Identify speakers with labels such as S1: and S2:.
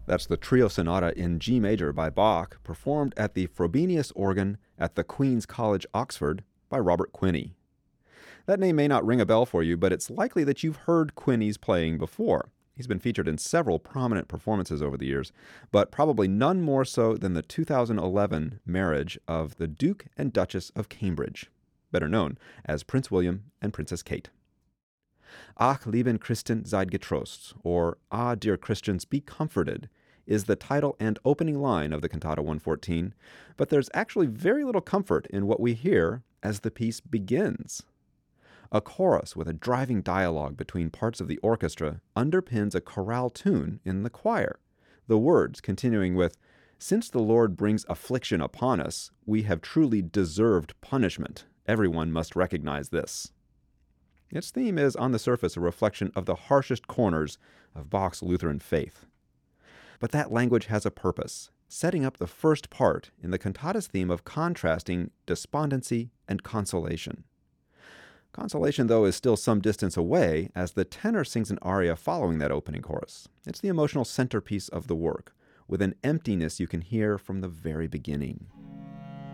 S1: That's the Trio Sonata in G major by Bach, performed at the Frobenius organ at the Queen's College, Oxford, by Robert Quinney. That name may not ring a bell for you, but it's likely that you've heard Quinney's playing before. He's been featured in several prominent performances over the years, but probably none more so than the 2011 marriage of the Duke and Duchess of Cambridge, better known as Prince William and Princess Kate. Ach, lieben Christen, seid getrost, or Ah, dear Christians, be comforted, is the title and opening line of the Cantata 114, but there's actually very little comfort in what we hear as the piece begins. A chorus with a driving dialogue between parts of the orchestra underpins a chorale tune in the choir, the words continuing with, "Since the Lord brings affliction upon us, we have truly deserved punishment. Everyone must recognize this." Its theme is, on the surface, a reflection of the harshest corners of Bach's Lutheran faith. But that language has a purpose, setting up the first part in the cantata's theme of contrasting despondency and consolation. Consolation, though, is still some distance away, as the tenor sings an aria following that opening chorus. It's the emotional centerpiece of the work, with an emptiness you can hear from the very beginning.